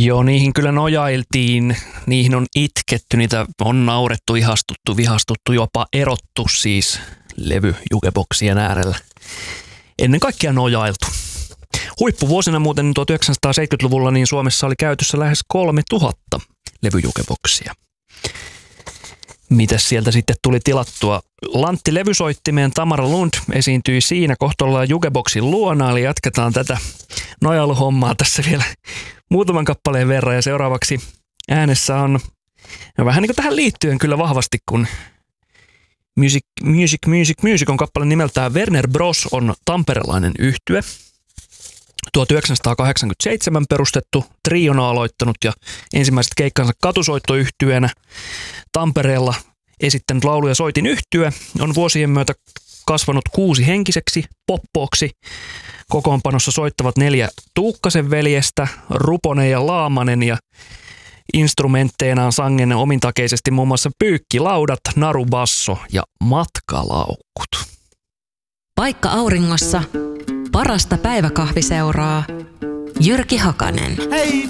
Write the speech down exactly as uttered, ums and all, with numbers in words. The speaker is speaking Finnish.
Joo, niihin kyllä nojailtiin, niihin on itketty, niitä on naurettu, ihastuttu, vihastuttu, jopa erottu siis levyjukeboksien äärellä. Ennen kaikkea nojailtu. Huippuvuosina muuten tuhatyhdeksänsataaseitsemänkymmentäluvulla niin Suomessa oli käytössä lähes kolmetuhatta levyjukeboksia. Mitäs sieltä sitten tuli tilattua? Lantti levysoittimeen Tamara Lund esiintyi siinä kohtollaan jukeboksin luona, eli jatketaan tätä nojailuhommaa tässä vielä muutaman kappaleen verran. Ja seuraavaksi äänessä on vähän niin kuin tähän liittyen kyllä vahvasti, kun Music, Music, Music, Music on kappale nimeltään Werner Bros on tamperelainen yhtye. tuhatyhdeksänsataakahdeksankymmentäseitsemän perustettu, triona aloittanut ja ensimmäiset keikkansa katusoittoyhtyeenä Tampereella esittänyt laulu- ja soitin yhtye on vuosien myötä kasvanut kuusi henkiseksi poppooksi. Kokoonpanossa soittavat neljä Tuukkasen veljestä, Ruponen ja Laamanen, ja instrumentteinaan sangen omintakeisesti muun muassa pyykkilaudat, narubasso ja matkalaukut. Paikka auringossa, parasta päiväkahviseuraa, Jyrki Hakanen. Hei